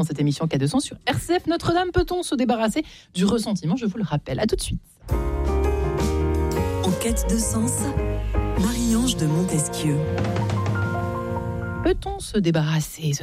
Dans cette émission K200 sur RCF Notre-Dame, peut-on se débarrasser du ressentiment? Je vous le rappelle. À tout de suite. En quête de sens, Marie-Ange de Montesquieu. Peut-on se débarrasser,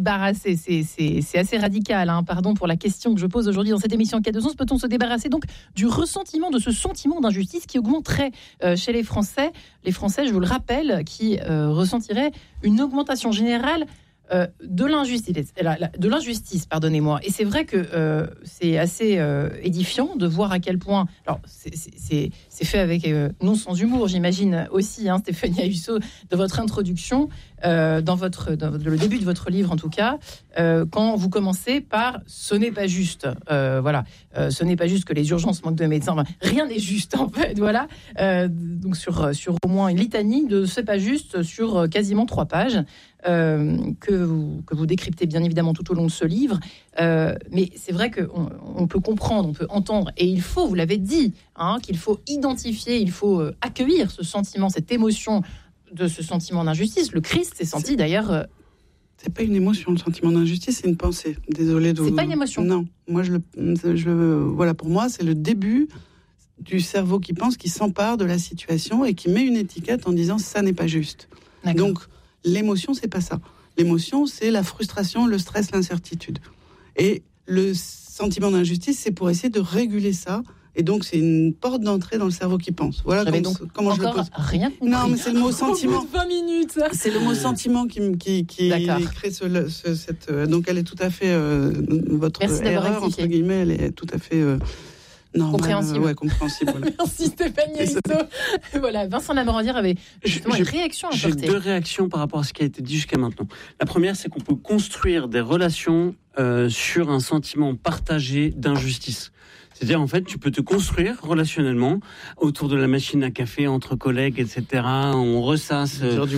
c'est assez radical, pardon pour la question que je pose aujourd'hui dans cette émission K200. Peut-on se débarrasser donc du ressentiment, de ce sentiment d'injustice qui augmenterait chez les Français, je vous le rappelle, qui ressentiraient une augmentation générale de l'injustice, pardonnez-moi. Et c'est vrai que c'est assez édifiant de voir à quel point, alors c'est fait avec non sans humour, j'imagine aussi, Stéphanie Ayuso, de votre introduction, dans le début de votre livre en tout cas, quand vous commencez par « ce n'est pas juste ». Ce n'est pas juste que les urgences manquent de médecins, rien n'est juste en fait, voilà. Donc sur au moins une litanie de « c'est pas juste » sur quasiment 3 pages. Que vous décryptez bien évidemment tout au long de ce livre, mais c'est vrai qu'on peut comprendre, on peut entendre, et il faut, vous l'avez dit, qu'il faut identifier, il faut accueillir ce sentiment, cette émotion de ce sentiment d'injustice. Le Christ s'est senti d'ailleurs... C'est pas une émotion, le sentiment d'injustice, c'est une pensée. Désolée de... C'est pas une émotion. Non, moi voilà, pour moi c'est le début du cerveau qui pense, qui s'empare de la situation et qui met une étiquette en disant ça n'est pas juste. D'accord. Donc l'émotion, c'est pas ça. L'émotion, c'est la frustration, le stress, l'incertitude. Et le sentiment d'injustice, c'est pour essayer de réguler ça. Et donc, c'est une porte d'entrée dans le cerveau qui pense. Voilà comment je le pose. Rien compris. Non, mais c'est le mot sentiment. Au bout de 20 minutes. C'est le mot sentiment qui crée cette... Donc, elle est tout à fait... votre erreur, entre guillemets, elle est tout à fait... compréhensible. Ouais, compréhensible. Voilà. Merci Stéphanie Ayuso. Voilà, Vincent Lamorandière avait justement une réaction à apporter. J'ai 2 réactions par rapport à ce qui a été dit jusqu'à maintenant. La première, c'est qu'on peut construire des relations sur un sentiment partagé d'injustice. C'est-à-dire, en fait, tu peux te construire relationnellement autour de la machine à café, entre collègues, etc. On ressasse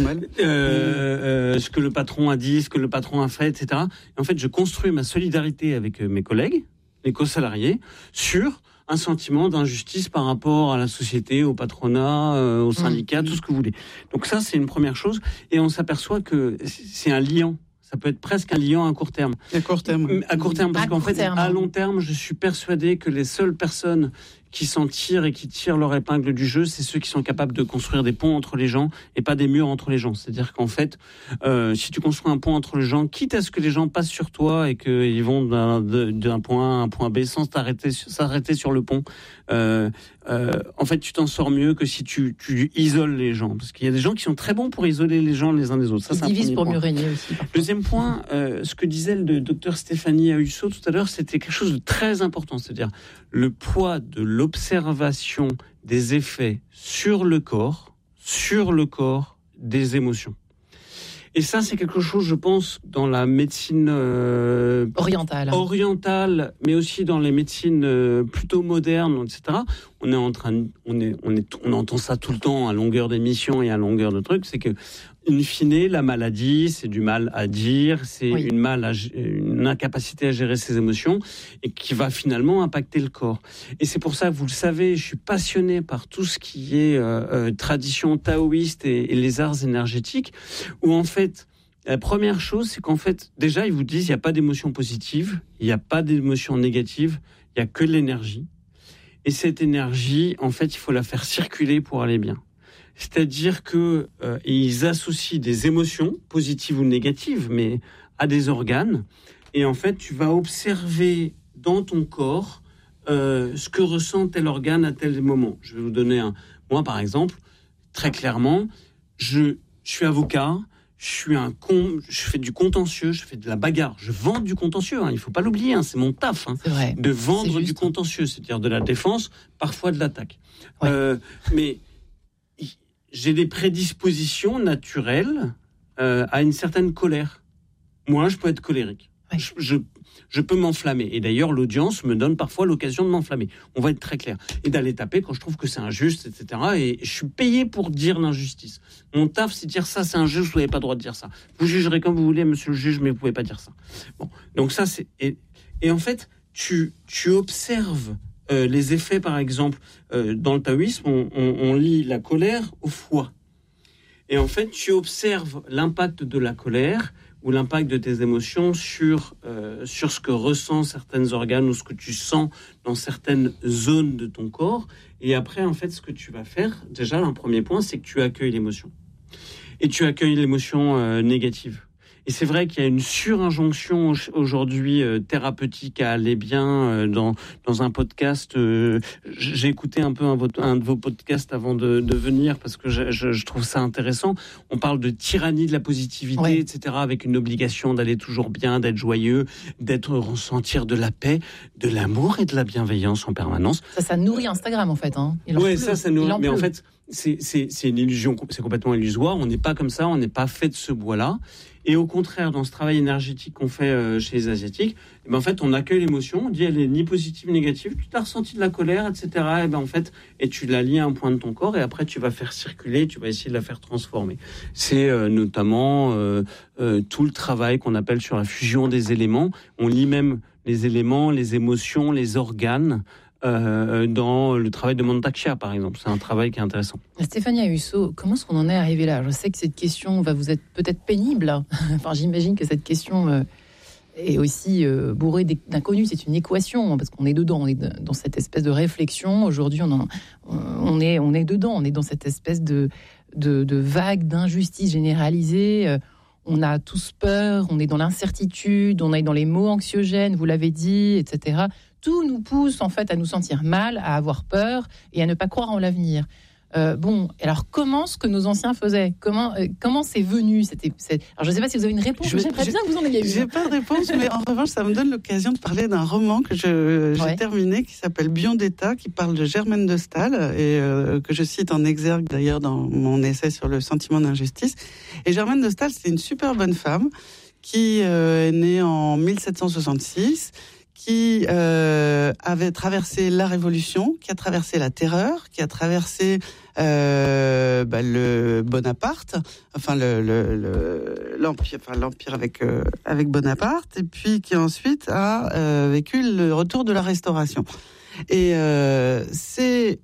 ce que le patron a dit, ce que le patron a fait, etc. Et en fait, je construis ma solidarité avec mes collègues, les co-salariés, sur un sentiment d'injustice par rapport à la société, au patronat, au syndicat, tout ce que vous voulez. Donc ça, c'est une première chose. Et on s'aperçoit que c'est un liant. Ça peut être presque un liant à court terme. À court terme. À court terme, parce qu'en fait, à long terme, je suis persuadé que les seules personnes qui s'en tirent et qui tirent leur épingle du jeu, c'est ceux qui sont capables de construire des ponts entre les gens et pas des murs entre les gens. C'est-à-dire qu'en fait, si tu construis un pont entre les gens, quitte à ce que les gens passent sur toi et qu'ils vont d'un point A à un point B sans s'arrêter sur le pont, en fait, tu t'en sors mieux que si tu isoles les gens. Parce qu'il y a des gens qui sont très bons pour isoler les gens les uns des autres. Ça, ils divisent pour mieux régner aussi. Deuxième point, ce que disait le docteur Stéphanie Ayuso tout à l'heure, c'était quelque chose de très important. C'est-à-dire le poids de l'observation des effets sur le corps des émotions. Et ça, c'est quelque chose, je pense, dans la médecine orientale, mais aussi dans les médecines plutôt modernes, etc. On entend ça tout le temps à longueur d'émission et à longueur de trucs. C'est que, in fine, la maladie, c'est du mal à dire, c'est une incapacité à gérer ses émotions et qui va finalement impacter le corps. Et c'est pour ça que vous le savez, je suis passionné par tout ce qui est tradition taoïste et les arts énergétiques, où en fait, la première chose, c'est qu'en fait, déjà, ils vous disent, il n'y a pas d'émotion positive, il n'y a pas d'émotion négative, il n'y a que de l'énergie. Et cette énergie, en fait, il faut la faire circuler pour aller bien. C'est-à-dire que ils associent des émotions, positives ou négatives, mais à des organes. Et en fait, tu vas observer dans ton corps ce que ressent tel organe à tel moment. Je vais vous donner moi, par exemple, très clairement, je suis avocat, je fais du contentieux, je fais de la bagarre, je vends du contentieux, il ne faut pas l'oublier, c'est mon taf, de vendre du contentieux, c'est-à-dire de la défense, parfois de l'attaque. Ouais. Mais j'ai des prédispositions naturelles à une certaine colère. Moi, je peux être colérique. Ouais. Je peux m'enflammer. Et d'ailleurs, l'audience me donne parfois l'occasion de m'enflammer. On va être très clair. Et d'aller taper quand je trouve que c'est injuste, etc. Et je suis payé pour dire l'injustice. Mon taf, c'est dire ça, c'est injuste, vous n'avez pas le droit de dire ça. Vous jugerez comme vous voulez, monsieur le juge, mais vous ne pouvez pas dire ça. Bon, donc ça, c'est... Et en fait, tu observes les effets, par exemple, dans le taoïsme, on lie la colère au foie. Et en fait, tu observes l'impact de la colère ou l'impact de tes émotions sur ce que ressentent certains organes ou ce que tu sens dans certaines zones de ton corps. Et après, en fait, ce que tu vas faire, déjà, un premier point, c'est que tu accueilles l'émotion. Et tu accueilles l'émotion négative. Et c'est vrai qu'il y a une surinjonction aujourd'hui thérapeutique à aller bien dans un podcast. J'ai écouté un peu un de vos podcasts avant de venir parce que je trouve ça intéressant. On parle de tyrannie de la positivité, etc., avec une obligation d'aller toujours bien, d'être joyeux, ressentir de la paix, de l'amour et de la bienveillance en permanence. Ça nourrit Instagram en fait. Hein. Oui, ça nourrit. Mais en fait, c'est une illusion, c'est complètement illusoire. On n'est pas comme ça, on n'est pas fait de ce bois-là. Et au contraire, dans ce travail énergétique qu'on fait chez les Asiatiques, et ben en fait, on accueille l'émotion, on dit elle est ni positive ni négative, tu t'as ressenti de la colère, etc. Et ben en fait, et tu la lies à un point de ton corps, et après tu vas faire circuler, tu vas essayer de la faire transformer. C'est notamment tout le travail qu'on appelle sur la fusion des éléments. On lie même les éléments, les émotions, les organes. Dans le travail de Mantak-Chia, par exemple. C'est un travail qui est intéressant. Stéphanie Husso, comment est-ce qu'on en est arrivé là ? Je sais que cette question va vous être peut-être pénible. Enfin, j'imagine que cette question est aussi bourrée d'inconnus. C'est une équation, parce qu'on est dedans. On est dans cette espèce de réflexion. Aujourd'hui, on est dedans. On est dans cette espèce de vague d'injustice généralisée. On a tous peur, on est dans l'incertitude, on est dans les mots anxiogènes, vous l'avez dit, etc. Tout nous pousse en fait à nous sentir mal, à avoir peur et à ne pas croire en l'avenir. Alors comment ce que nos anciens faisaient ? Comment c'est venu Alors je ne sais pas si vous avez une réponse, mais j'aimerais bien que vous en ayez une. J'ai pas de réponse, mais en revanche, ça me donne l'occasion de parler d'un roman que j'ai terminé, qui s'appelle Bion d'État, qui parle de Germaine de Staël, et que je cite en exergue d'ailleurs dans mon essai sur le sentiment d'injustice. Et Germaine de Staël, c'est une super bonne femme qui est née en 1766, qui avait traversé la Révolution, qui a traversé la Terreur, qui a traversé le Bonaparte, enfin l'Empire avec Bonaparte, et puis qui ensuite a vécu le retour de la Restauration. Et c'était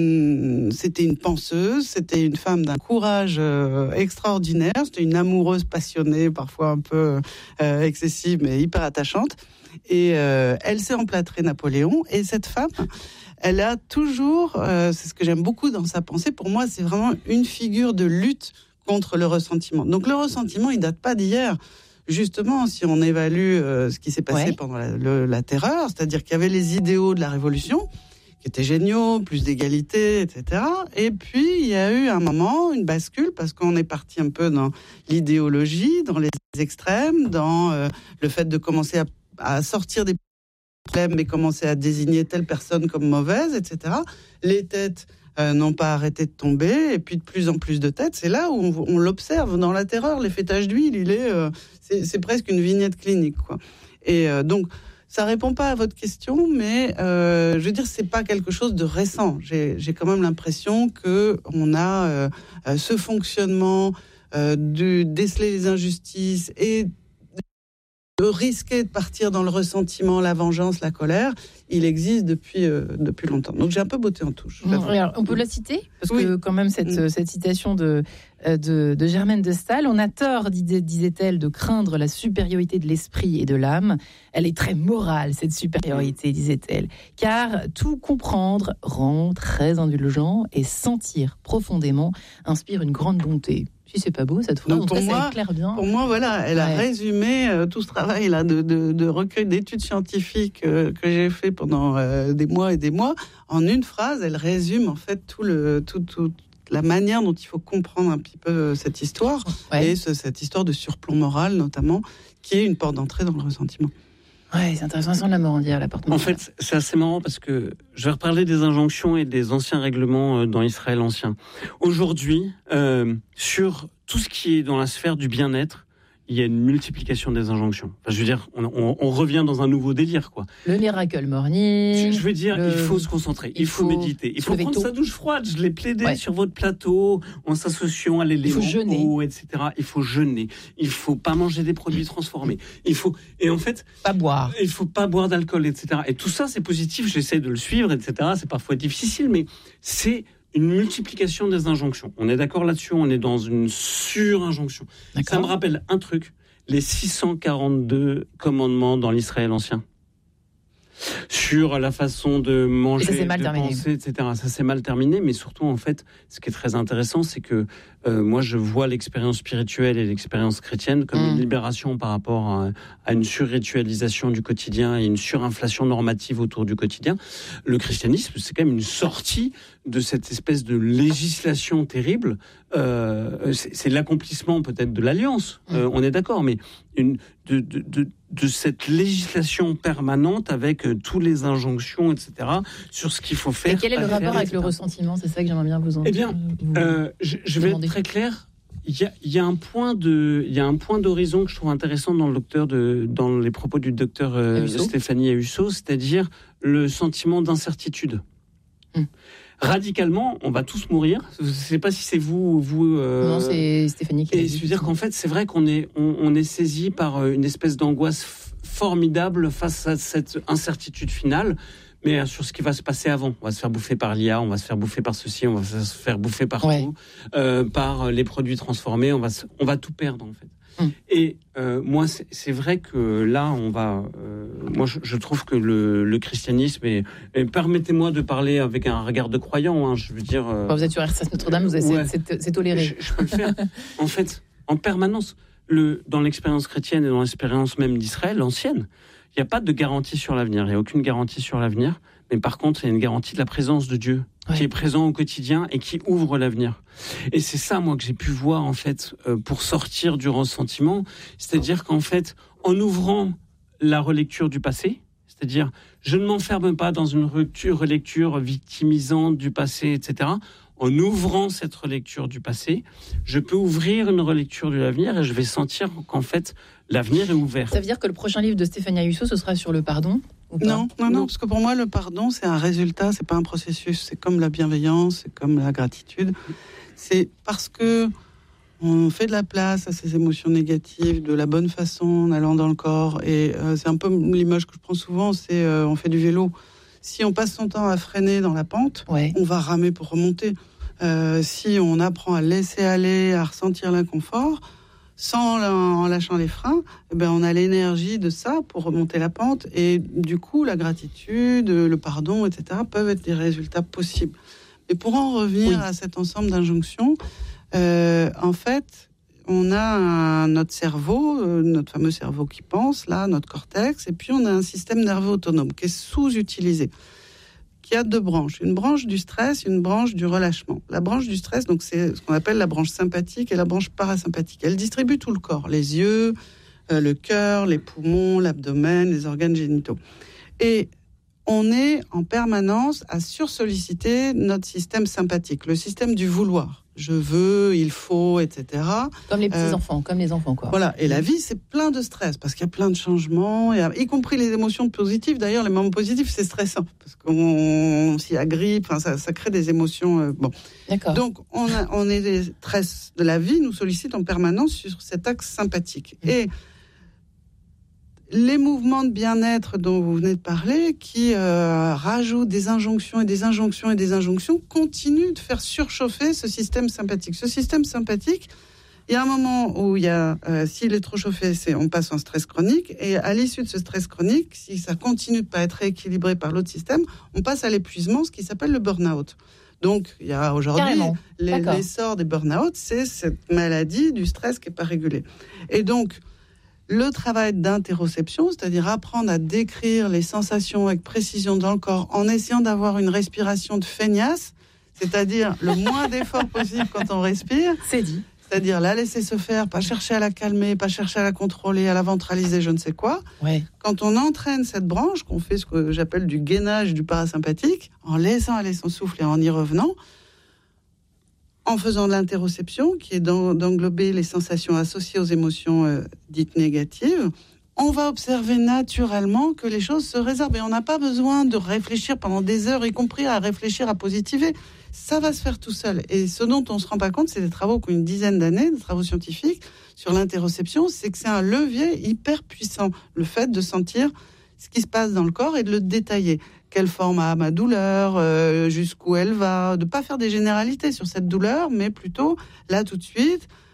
une penseuse, c'était une femme d'un courage extraordinaire, c'était une amoureuse passionnée, parfois un peu excessive, mais hyper attachante. Et elle s'est emplâtrée Napoléon. Et cette femme, elle a toujours, c'est ce que j'aime beaucoup dans sa pensée, pour moi, c'est vraiment une figure de lutte contre le ressentiment. Donc le ressentiment, il date pas d'hier. Justement, si on évalue ce qui s'est passé pendant la Terreur, c'est-à-dire qu'il y avait les idéaux de la Révolution, qui étaient géniaux, plus d'égalité, etc. Et puis, il y a eu un moment, une bascule, parce qu'on est parti un peu dans l'idéologie, dans les extrêmes, dans le fait de commencer à sortir des problèmes et commencer à désigner telle personne comme mauvaise, etc. Les têtes n'ont pas arrêté de tomber, et puis de plus en plus de têtes. C'est là où on l'observe dans la Terreur. L'effet tache d'huile, c'est presque une vignette clinique, quoi. Et donc, ça répond pas à votre question, mais je veux dire, c'est pas quelque chose de récent. J'ai quand même l'impression que on a ce fonctionnement de déceler les injustices et de risquer de partir dans le ressentiment, la vengeance, la colère, il existe depuis longtemps. Donc j'ai un peu botté en touche. Alors, on peut la citer ? Parce que quand même, cette citation de Germaine de Staël, on a tort, disait-elle, de craindre la supériorité de l'esprit et de l'âme. Elle est très morale, cette supériorité, disait-elle. Car tout comprendre rend très indulgent et sentir profondément inspire une grande bonté. Si c'est pas beau cette phrase, donc pour moi, éclaire bien. Pour moi, voilà, elle a résumé tout ce travail là de recueil d'études scientifiques que j'ai fait pendant des mois et des mois en une phrase. Elle résume en fait toute la manière dont il faut comprendre un petit peu cette histoire et cette histoire de surplomb moral notamment, qui est une porte d'entrée dans le ressentiment. Ouais, c'est intéressant, sans la Morandière, la porte. En fait, c'est assez marrant parce que je vais reparler des injonctions et des anciens règlements dans Israël ancien. Aujourd'hui, sur tout ce qui est dans la sphère du bien-être, il y a une multiplication des injonctions. Enfin, je veux dire, on revient dans un nouveau délire, quoi. Le miracle morning. Je veux dire, il faut se concentrer, il faut méditer, il faut prendre sa douche froide. Je l'ai plaidé sur votre plateau, en s'associant à l'élément eau, etc. Il faut jeûner. Il faut pas manger des produits transformés. Et en fait, pas boire. Il faut pas boire d'alcool, etc. Et tout ça, c'est positif. J'essaie de le suivre, etc. C'est parfois difficile, mais c'est une multiplication des injonctions. On est d'accord là-dessus, on est dans une sur-injonction. Ça me rappelle un truc, les 642 commandements dans l'Israël ancien. Sur la façon de manger, de penser, etc. Ça s'est mal terminé, mais surtout, en fait, ce qui est très intéressant, c'est que moi, je vois l'expérience spirituelle et l'expérience chrétienne comme une libération par rapport à une surritualisation du quotidien et une surinflation normative autour du quotidien. Le christianisme, c'est quand même une sortie de cette espèce de législation terrible. C'est l'accomplissement peut-être de l'alliance, on est d'accord, mais de cette législation permanente avec toutes les injonctions, etc., sur ce qu'il faut faire. Et quel est le rapport avec le ressentiment ? C'est ça que j'aimerais bien vous entendre. Eh bien, je vais être très clair. Il y a un point d'horizon que je trouve intéressant dans les propos du docteur Stéphanie Ayuso, c'est-à-dire le sentiment d'incertitude. Radicalement, on va tous mourir. Je ne sais pas si c'est vous. Non, c'est Stéphanie qui l'a dit. C'est-à-dire qu'en fait, c'est vrai qu'on est saisi par une espèce d'angoisse formidable face à cette incertitude finale, mais sur ce qui va se passer avant. On va se faire bouffer par l'IA, on va se faire bouffer par ceci, on va se faire bouffer par tout, par les produits transformés. On va tout perdre, en fait. Et moi, c'est vrai que là, moi, je trouve que le christianisme et permettez-moi de parler avec un regard de croyant. Hein, je veux dire. Vous êtes sur RCS Notre-Dame, c'est toléré. Je peux le faire. En fait, en permanence, dans l'expérience chrétienne et dans l'expérience même d'Israël ancienne, il n'y a pas de garantie sur l'avenir. Il n'y a aucune garantie sur l'avenir. Mais par contre, il y a une garantie de la présence de Dieu qui est présent au quotidien et qui ouvre l'avenir. Et c'est ça, moi, que j'ai pu voir, en fait, pour sortir du ressentiment. C'est-à-dire qu'en fait, en ouvrant la relecture du passé, c'est-à-dire, je ne m'enferme pas dans une relecture victimisante du passé, etc. En ouvrant cette relecture du passé, je peux ouvrir une relecture de l'avenir et je vais sentir qu'en fait, l'avenir est ouvert. Ça veut dire que le prochain livre de Stéphanie Ayuso, ce sera sur le pardon ? Non, parce que pour moi, le pardon, c'est un résultat, c'est pas un processus. C'est comme la bienveillance, c'est comme la gratitude. C'est parce que on fait de la place à ces émotions négatives de la bonne façon, en allant dans le corps. Et c'est un peu l'image que je prends souvent, c'est on fait du vélo. Si on passe son temps à freiner dans la pente, on va ramer pour remonter. Si on apprend à laisser aller, à ressentir l'inconfort, en lâchant les freins, on a l'énergie de ça pour remonter la pente. Et du coup, la gratitude, le pardon, etc., peuvent être des résultats possibles. Mais pour en revenir à cet ensemble d'injonctions, en fait, on a notre cerveau, notre fameux cerveau qui pense, là, notre cortex, et puis on a un système nerveux autonome qui est sous-utilisé. Il y a deux branches, une branche du stress, une branche du relâchement. La branche du stress, donc c'est ce qu'on appelle la branche sympathique et la branche parasympathique. Elle distribue tout le corps, les yeux, le cœur, les poumons, l'abdomen, les organes génitaux. Et on est en permanence à sursolliciter notre système sympathique, le système du vouloir. Je veux, il faut, etc. Comme les petits-enfants, comme les enfants, quoi. Voilà, et la vie, c'est plein de stress, parce qu'il y a plein de changements, y compris les émotions positives. D'ailleurs, les moments positifs, c'est stressant, parce qu'on s'y agrippe, ça crée des émotions... D'accord. Donc, on est des stress de la vie, nous sollicitent en permanence sur cet axe sympathique. Et les mouvements de bien-être dont vous venez de parler, qui rajoutent des injonctions et des injonctions et des injonctions, continuent de faire surchauffer ce système sympathique. Ce système sympathique, il y a un moment où s'il est trop chauffé, on passe en stress chronique, et à l'issue de ce stress chronique, si ça continue de pas être rééquilibré par l'autre système, on passe à l'épuisement, ce qui s'appelle le burn-out. Donc, il y a aujourd'hui l'essor des burn-out, c'est cette maladie du stress qui n'est pas régulée. Et donc, le travail d'interoception, c'est-à-dire apprendre à décrire les sensations avec précision dans le corps en essayant d'avoir une respiration de feignasse, c'est-à-dire le moins d'efforts possible quand on respire. C'est dit. C'est-à-dire la laisser se faire, pas chercher à la calmer, pas chercher à la contrôler, à la ventraliser, je ne sais quoi. Quand on entraîne cette branche, qu'on fait ce que j'appelle du gainage du parasympathique, en laissant aller son souffle et en y revenant, en faisant de l'interoception, qui est d'englober les sensations associées aux émotions dites négatives, on va observer naturellement que les choses se résorbent. Et on n'a pas besoin de réfléchir pendant des heures, y compris à réfléchir à positiver. Ça va se faire tout seul. Et ce dont on ne se rend pas compte, c'est des travaux qui ont une dizaine d'années, des travaux scientifiques sur l'interoception, c'est que c'est un levier hyper puissant. Le fait de sentir ce qui se passe dans le corps et de le détailler. Quelle forme a ma douleur, jusqu'où elle va, de ne pas faire des généralités sur cette douleur, mais plutôt, là tout de suite,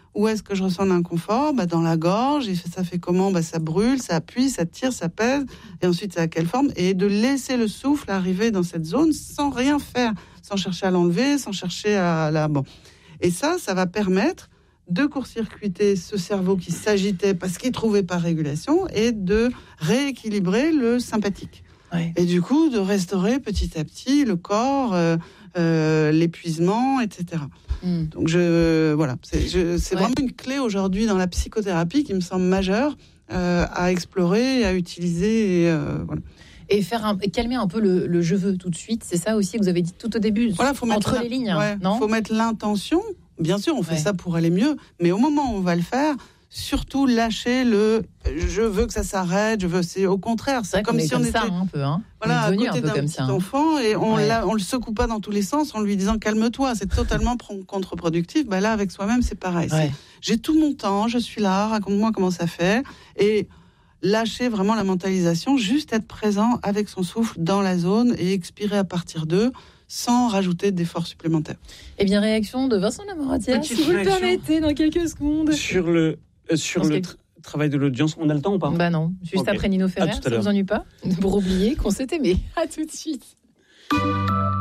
Où est-ce que je ressens l'inconfort ? Dans la gorge. Et ça fait comment ? Ça brûle, ça appuie, ça tire, ça pèse. Et ensuite, c'est à quelle forme ? Et de laisser le souffle arriver dans cette zone sans rien faire, sans chercher à l'enlever, sans chercher à la... Bon. Et ça va permettre de court-circuiter ce cerveau qui s'agitait parce qu'il ne trouvait pas régulation et de rééquilibrer le sympathique. Ouais. Et du coup, de restaurer petit à petit le corps, l'épuisement, etc. Donc, c'est vraiment une clé aujourd'hui dans la psychothérapie qui me semble majeure à explorer et à utiliser. Voilà. Et calmer un peu le je veux tout de suite, c'est ça aussi que vous avez dit tout au début, voilà, faut entre les lignes, non ? Il faut mettre l'intention. Bien sûr, on fait ça pour aller mieux, mais au moment où on va le faire, surtout lâcher le je veux que ça s'arrête, c'est au contraire, c'est comme si on était ça, un peu, hein. Voilà, à côté d'un petit enfant et on le secoue pas dans tous les sens en lui disant calme-toi, c'est totalement contre-productif. Là, avec soi-même, c'est pareil. Ouais. J'ai tout mon temps, je suis là, raconte-moi comment ça fait et lâcher vraiment la mentalisation, juste être présent avec son souffle dans la zone et expirer à partir d'eux, sans rajouter d'efforts supplémentaires. Eh bien, réaction de Vincent Lamoratière, si vous le permettez, dans quelques secondes. Sur le travail de l'audience, on a le temps ou pas ? Non, juste après Nino Ferrer, ça ne vous ennuie pas ? Pour oublier qu'on s'est aimé. À tout de suite.